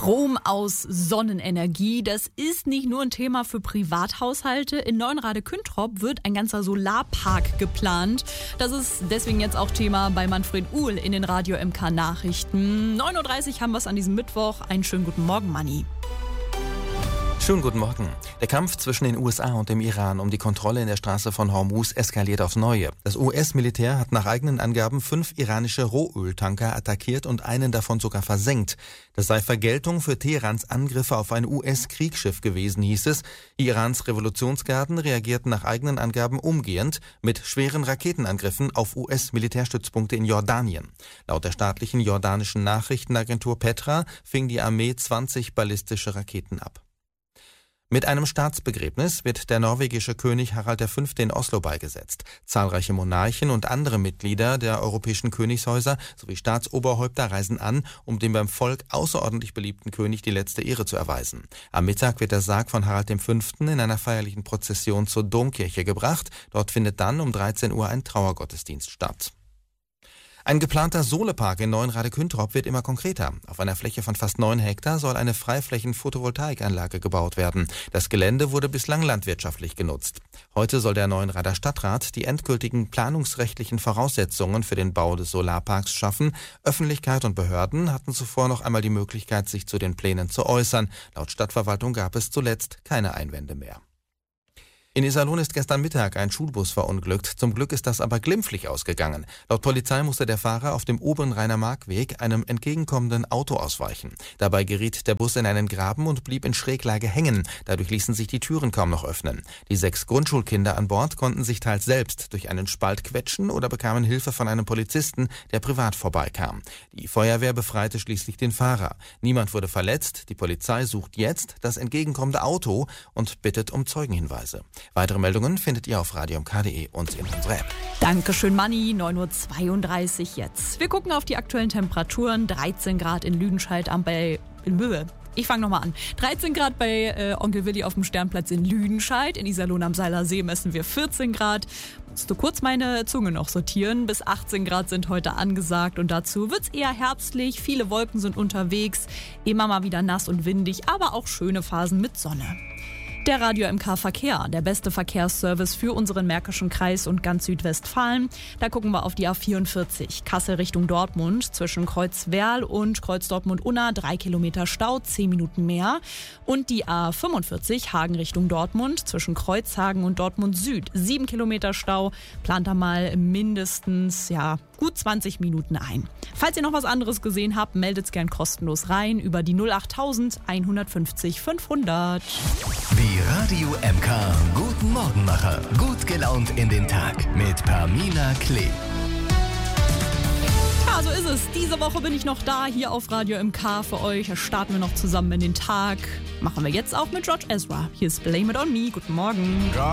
Strom aus Sonnenenergie, das ist nicht nur ein Thema für Privathaushalte. In Neuenrade-Küntrop wird ein ganzer Solarpark geplant. Das ist deswegen jetzt auch Thema bei Manfred Uhl in den Radio MK Nachrichten. 9.30 Uhr haben wir es an diesem Mittwoch. Einen schönen guten Morgen, Manni. Schönen guten Morgen. Der Kampf zwischen den USA und dem Iran um die Kontrolle in der Straße von Hormuz eskaliert aufs Neue. Das US-Militär hat nach eigenen Angaben 5 iranische Rohöltanker attackiert und einen davon sogar versenkt. Das sei Vergeltung für Teherans Angriffe auf ein US-Kriegsschiff gewesen, hieß es. Irans Revolutionsgarden reagierten nach eigenen Angaben umgehend mit schweren Raketenangriffen auf US-Militärstützpunkte in Jordanien. Laut der staatlichen jordanischen Nachrichtenagentur Petra fing die Armee 20 ballistische Raketen ab. Mit einem Staatsbegräbnis wird der norwegische König Harald V. in Oslo beigesetzt. Zahlreiche Monarchen und andere Mitglieder der europäischen Königshäuser sowie Staatsoberhäupter reisen an, um dem beim Volk außerordentlich beliebten König die letzte Ehre zu erweisen. Am Mittag wird der Sarg von Harald V. in einer feierlichen Prozession zur Domkirche gebracht. Dort findet dann um 13 Uhr ein Trauergottesdienst statt. Ein geplanter Solarpark in Neuenrade-Küntrop wird immer konkreter. Auf einer Fläche von fast 9 Hektar soll eine Freiflächen-Photovoltaikanlage gebaut werden. Das Gelände wurde bislang landwirtschaftlich genutzt. Heute soll der Neuenrader Stadtrat die endgültigen planungsrechtlichen Voraussetzungen für den Bau des Solarparks schaffen. Öffentlichkeit und Behörden hatten zuvor noch einmal die Möglichkeit, sich zu den Plänen zu äußern. Laut Stadtverwaltung gab es zuletzt keine Einwände mehr. In Iserlohn ist gestern Mittag ein Schulbus verunglückt. Zum Glück ist das aber glimpflich ausgegangen. Laut Polizei musste der Fahrer auf dem oberen Rheiner-Mark-Weg einem entgegenkommenden Auto ausweichen. Dabei geriet der Bus in einen Graben und blieb in Schräglage hängen. Dadurch ließen sich die Türen kaum noch öffnen. Die 6 Grundschulkinder an Bord konnten sich teils selbst durch einen Spalt quetschen oder bekamen Hilfe von einem Polizisten, der privat vorbeikam. Die Feuerwehr befreite schließlich den Fahrer. Niemand wurde verletzt. Die Polizei sucht jetzt das entgegenkommende Auto und bittet um Zeugenhinweise. Weitere Meldungen findet ihr auf radiomk.de und in unserer App. Dankeschön, Manni. 9.32 Uhr jetzt. Wir gucken auf die aktuellen Temperaturen. 13 Grad in Lüdenscheid Ich fange nochmal an. 13 Grad bei Onkel Willi auf dem Sternplatz in Lüdenscheid. In Iserlohn am Seiler See messen wir 14 Grad. Musst du kurz meine Zunge noch sortieren. Bis 18 Grad sind heute angesagt und dazu wird's eher herbstlich. Viele Wolken sind unterwegs. Immer mal wieder nass und windig, aber auch schöne Phasen mit Sonne. Der Radio MK Verkehr, der beste Verkehrsservice für unseren Märkischen Kreis und ganz Südwestfalen. Da gucken wir auf die A44, Kassel Richtung Dortmund, zwischen Kreuzwerl und Kreuz Dortmund-Unna, 3 Kilometer Stau, 10 Minuten mehr. Und die A45, Hagen Richtung Dortmund, zwischen Kreuzhagen und Dortmund Süd, 7 Kilometer Stau, plant da mal mindestens, gut 20 Minuten ein. Falls ihr noch was anderes gesehen habt, meldet's gern kostenlos rein über die 08000 150 500. Die Radio MK Guten Morgenmacher. Gut gelaunt in den Tag mit Pamina Klee. Ja, so ist es. Diese Woche bin ich noch da, hier auf Radio MK für euch. Da starten wir noch zusammen in den Tag. Machen wir jetzt auch mit George Ezra. Hier ist Blame It On Me. Guten Morgen.